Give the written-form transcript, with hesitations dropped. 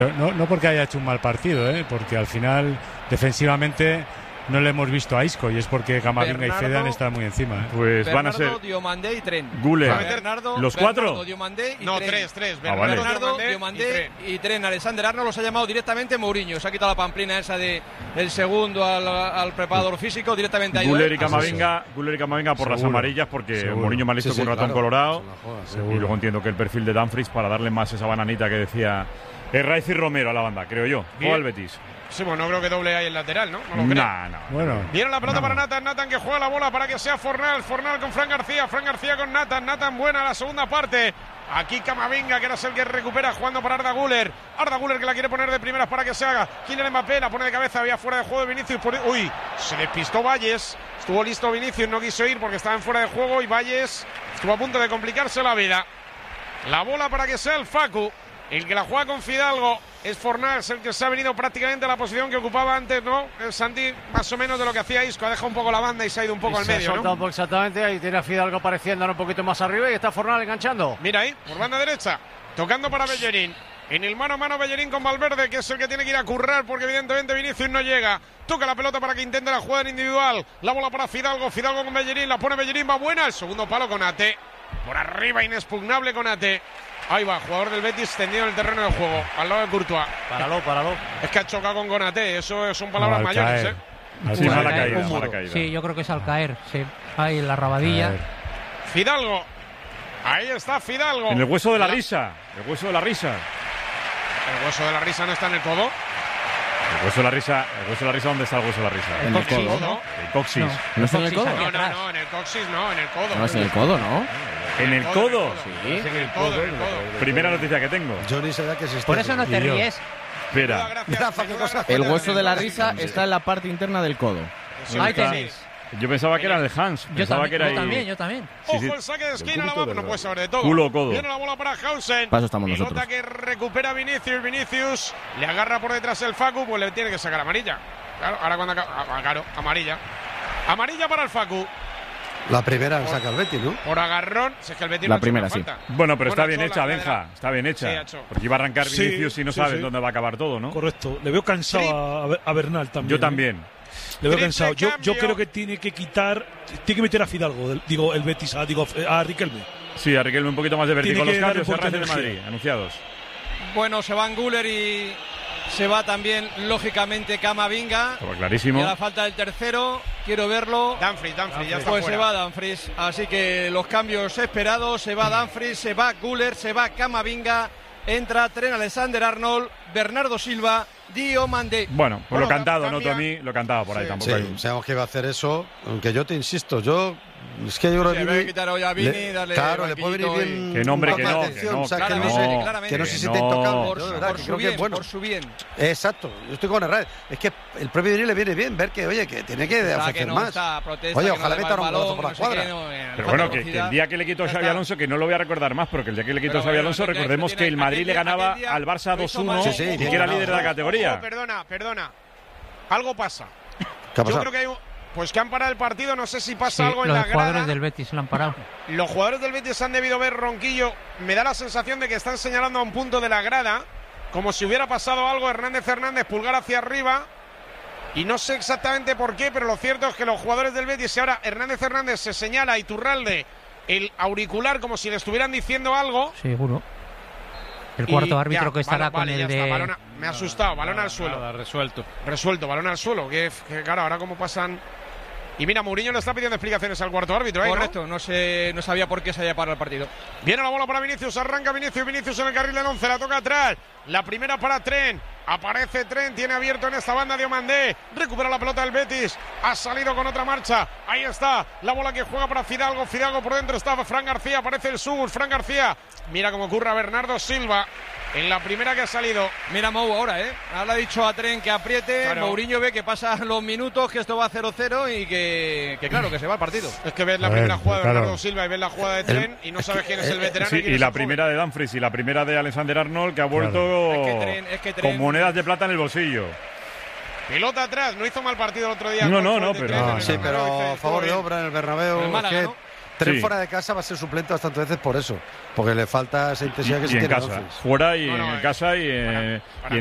No porque haya hecho un mal partido, porque al final defensivamente no le hemos visto a Isco y es porque Camavinga y Fede han estado muy encima. Pues Bernardo, van a ser Diomandé y Tren. Guller. ¿Los cuatro? Diomandé y no, Tren. tres. Bernardo, Diomandé y Tren. Alexander Arnold los ha llamado directamente Mourinho. Se ha quitado la pamplina esa del segundo al preparador físico, directamente a Guller y Camavinga por las amarillas, porque Mourinho me ha listo con un ratón colorado. Y luego entiendo que el perfil de Dumfries para darle más esa bananita que decía Herraiz y Romero a la banda, creo yo. O al Betis. Sí, bueno, no creo que doble ahí el lateral, ¿no? No lo creo. No. Bueno, viene la pelota para Nathan que juega la bola para que sea Fornal con Fran García con Nathan buena la segunda parte. Aquí Camavinga, que era el que recupera jugando para Arda Güler que la quiere poner de primeras para que se haga. Kylian Mbappé la pone de cabeza, había fuera de juego de Vinicius. Uy, se despistó Valles. Estuvo listo Vinicius, no quiso ir porque estaba en fuera de juego y Valles estuvo a punto de complicarse la vida. La bola para que sea el Facu. El que la juega con Fidalgo es Fornals, el que se ha venido prácticamente a la posición que ocupaba antes, ¿no? El Santi, más o menos de lo que hacía Isco, ha dejado un poco la banda y se ha ido un poco al medio, ¿no? Exactamente, ahí tiene a Fidalgo apareciendo un poquito más arriba y está Fornals enganchando. Mira ahí, por banda derecha, tocando para Bellerín. En el mano a mano Bellerín con Valverde, que es el que tiene que ir a currar porque evidentemente Vinicius no llega. Toca la pelota para que intente la jugada en individual. La bola para Fidalgo con Bellerín, la pone Bellerín, va buena. El segundo palo con Ate. Por arriba, inexpugnable con Ate. Ahí va, jugador del Betis tendido en el terreno de juego, al lado de Courtois. Páralo. Es que ha chocado con Konaté, eso son palabras mayores, caer. Sí, mala caída. Sí, yo creo que es al caer, sí. Ahí en la rabadilla. Fidalgo. Ahí está Fidalgo. En el hueso de la risa. El hueso de la risa no está en el codo. El hueso de la risa, ¿dónde está el hueso de la risa? En el codo, ¿no? El coxis. ¿No está en el codo? No, en el coxis no, en el codo. No, es en el codo, ¿no? ¿En el codo? Sí. En el codo. Primera noticia que tengo. Johnny se da que se está. Por eso no te ríes. Espera. El hueso de la risa está en la parte interna del codo. Ahí tenéis. Yo pensaba que era el Hans. Yo también. Ojo, el saque de esquina, la no puede saber de todo. Culo o codo. Viene la bola para Hausen. Para eso estamos Pelota nosotros. que recupera Vinicius. Le agarra por detrás el Facu, pues le tiene que sacar amarilla. Claro, ahora cuando claro, amarilla. Amarilla para el Facu. La primera saca el Betis, ¿no? Por agarrón, si es que el Betis La no ha primera, hecho sí. falta. Bueno, pero está Bueno, bien hecha, Benja. Está bien hecha. Sí, ha hecho. Porque iba a arrancar Vinicius y no sabes dónde va a acabar todo, ¿no? Correcto. Le veo cansado a Bernal también. Yo también. Le veo cansado. Yo creo que tiene que meter a Fidalgo, el Betis, a Riquelme. Sí, a Riquelme un poquito más de vértigo. Los cambios de Madrid, anunciados. Bueno, se van Güler y se va también, lógicamente, Camavinga. Estaba clarísimo. Y a la falta del tercero, quiero verlo. Dumfries, ya está pues fuera. se va Dumfries. Así que los cambios esperados, se va Dumfries, se va Güler, se va Camavinga, entra Trent Alexander-Arnold, Bernardo Silva, Diomandé. Bueno, pues lo cantado, no tú a mí, lo cantaba por ahí tampoco. Sí, sabemos que iba a hacer eso, aunque yo te insisto, es que yo creo que Vini, quitar hoy a Vini, darle claro, le puede venir bien. Que nombre, que no, atención, claramente. que no se siente intocable. Por su bien. Exacto, yo estoy con Herrera. Es que el propio Vini le viene bien ver que, oye, que tiene que ofrecer más. Oye, ojalá meta un golazo por la cuadra. Pero bueno, que el día que le quitó a Xabi Alonso, que no lo voy a recordar más, porque el día que le quitó a Xabi Alonso, recordemos que el Madrid le ganaba al Barça 2-1 y que era líder de la categoría. Perdona. Algo pasa. ¿Qué ha pasado? Yo creo que hay pues que han parado el partido, no sé si pasa algo en la grada. Los jugadores del Betis lo han parado. Los jugadores del Betis han debido ver Ronquillo. Me da la sensación de que están señalando a un punto de la grada, como si hubiera pasado algo. Hernández, pulgar hacia arriba. Y no sé exactamente por qué, pero lo cierto es que los jugadores del Betis, ahora Hernández se señala a Iturralde el auricular como si le estuvieran diciendo algo. Seguro. El cuarto árbitro que estará con el de... Balón, me ha asustado, balón al suelo. Nada, Resuelto, balón al suelo. Que claro, ahora cómo pasan... Y mira, Mourinho le está pidiendo explicaciones al cuarto árbitro. Correcto, ¿no? No sabía por qué se había parado el partido. Viene la bola para Vinicius, arranca Vinicius en el carril del 11, la toca atrás. La primera para Trent. Aparece Trent, tiene abierto en esta banda Diomandé. Recupera la pelota del Betis. Ha salido con otra marcha. Ahí está la bola que juega para Fidalgo. Fidalgo por dentro está Fran García. Aparece el Sur. Fran García. Mira cómo ocurre a Bernardo Silva. En la primera que ha salido. Mira Mou ahora, Ahora ha dicho a Trent que apriete. Claro. Mourinho ve que pasan los minutos, que esto va a 0-0 y que claro, que se va el partido. Es que ves la primera jugada de Bernardo Silva y ves la jugada de Trent y no sabes quién es el veterano. Sí, y la primera de Dumfries y la primera de Alexander Arnold, que ha vuelto Es que Trent, con monedas de plata en el bolsillo. Pelota atrás, no hizo mal partido el otro día. No, pero... Sí, pero a favor de obra en el Bernabéu. El Málaga, ¿no? Trent fuera de casa va a ser suplente bastantes veces por eso, porque le falta esa intensidad que se tiene en casa, fuera y en casa y en